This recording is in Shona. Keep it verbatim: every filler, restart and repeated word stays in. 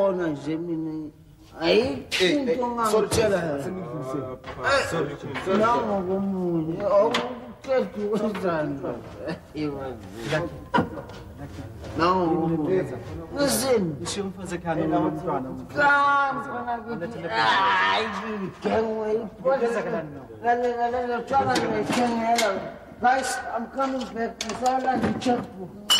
uyabona nje mina ayikho ngangitshela sorry nangokomunye awuqeda ukwenzani nangokomunye listen ishiye umfazi ekhaya nomntwana hayi ngengwe iphoza lale lale lale tshwana ngiyithengela guys I'm coming back ngisala ngicheckbook